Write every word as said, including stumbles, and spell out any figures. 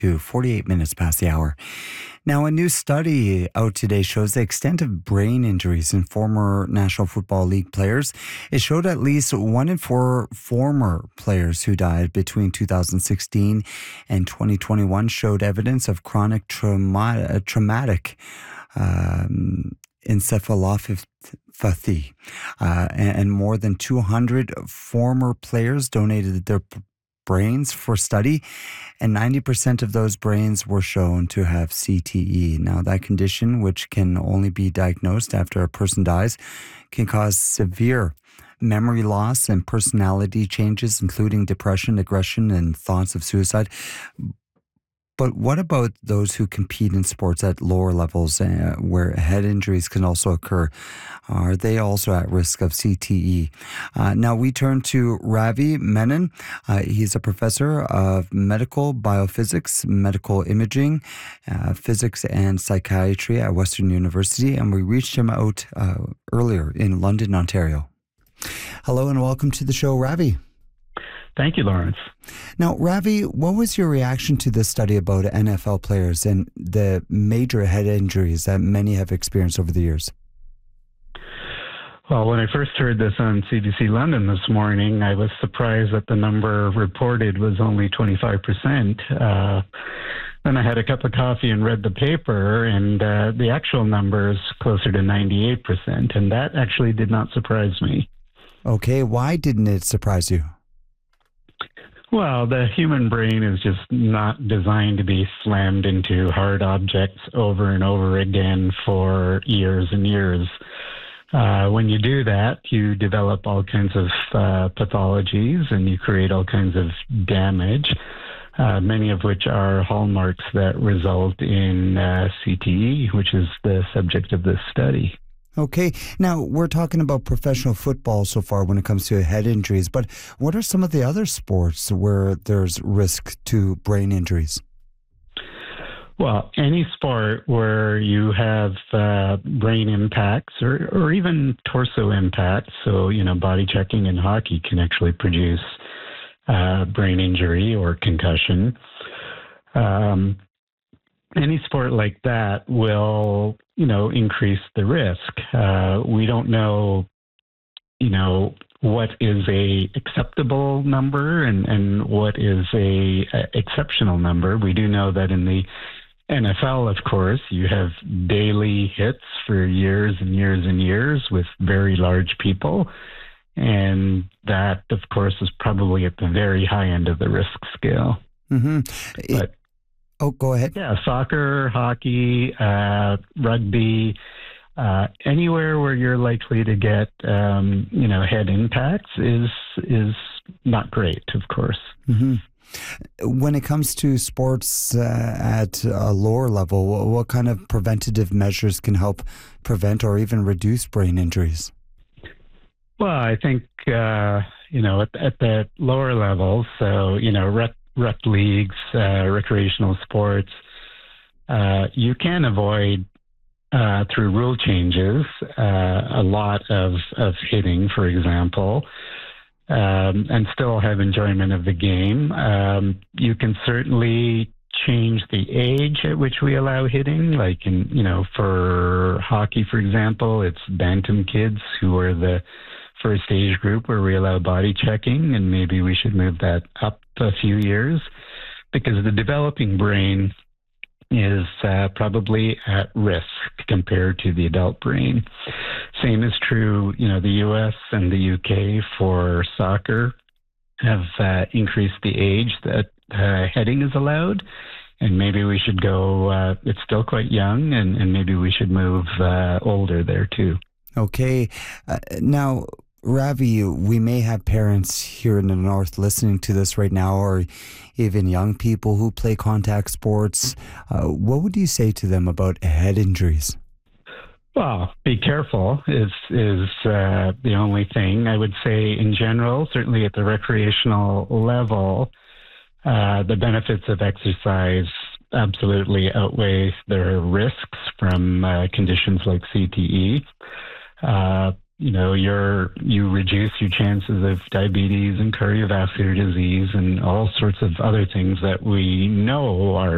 to forty-eight minutes past the hour. Now, a new study out today shows the extent of brain injuries in former National Football League players. It showed at least one in four former players who died between two thousand sixteen and twenty twenty-one showed evidence of chronic trauma, traumatic um, encephalopathy. Uh, and, and more than two hundred former players donated their brains for study, and ninety percent of those brains were shown to have C T E. Now, that condition, which can only be diagnosed after a person dies, can cause severe memory loss and personality changes, including depression, aggression, and thoughts of suicide. But what about those who compete in sports at lower levels uh, where head injuries can also occur? Are they also at risk of C T E? Uh, now we turn to Ravi Menon. Uh, he's a professor of medical biophysics, medical imaging, uh, physics and psychiatry at Western University, and we reached him out uh, earlier in London, Ontario. Hello and welcome to the show, Ravi. Thank you, Lawrence. Now, Ravi, what was your reaction to this study about N F L players and the major head injuries that many have experienced over the years? Well, when I first heard this on C B C London this morning, I was surprised that the number reported was only twenty-five percent. Uh, then I had a cup of coffee and read the paper, and uh, the actual number is closer to ninety-eight percent, and that actually did not surprise me. Okay, why didn't it surprise you? Well, the human brain is just not designed to be slammed into hard objects over and over again for years and years. Uh, when you do that, you develop all kinds of uh, pathologies and you create all kinds of damage, uh, many of which are hallmarks that result in uh, C T E, which is the subject of this study. Okay. Now, we're talking about professional football so far when it comes to head injuries, but what are some of the other sports where there's risk to brain injuries? Well, any sport where you have uh, brain impacts or, or even torso impacts, so, you know, body checking in hockey can actually produce uh, brain injury or concussion. Um, any sport like that will, you know, increase the risk. Uh, we don't know, you know, what is a acceptable number and, and what is a, a exceptional number. We do know that in the N F L, of course, you have daily hits for years and years and years with very large people. And that, of course, is probably at the very high end of the risk scale. Mm-hmm. But, it, oh, go ahead. Yeah, soccer, hockey, uh, rugby, uh, anywhere where you're likely to get, um, you know, head impacts is is not great, of course. Mm-hmm. When it comes to sports uh, at a lower level, what, what kind of preventative measures can help prevent or even reduce brain injuries? Well, I think, uh, you know, at, at the lower levels, so, you know, rec, rec leagues, uh, recreational sports, uh, you can avoid, uh, through rule changes, uh, a lot of, of hitting, for example, um, and still have enjoyment of the game. Um, you can certainly change the age at which we allow hitting, like in, you know, for hockey, for example, it's bantam kids who are the first age group where we allow body checking, and maybe we should move that up a few years because the developing brain is uh, probably at risk compared to the adult brain. Same is true, you know, the U S and the U K for soccer have uh, increased the age that uh, heading is allowed, and maybe we should go, uh, it's still quite young, and, and maybe we should move uh, older there too. Okay. Uh, now, Ravi, we may have parents here in the North listening to this right now, or even young people who play contact sports. Uh, what would you say to them about head injuries? Well, be careful is is uh, the only thing. I would say in general, certainly at the recreational level, uh, the benefits of exercise absolutely outweigh their risks from uh, conditions like C T E. Uh, you know, you're, you reduce your chances of diabetes and cardiovascular disease and all sorts of other things that we know are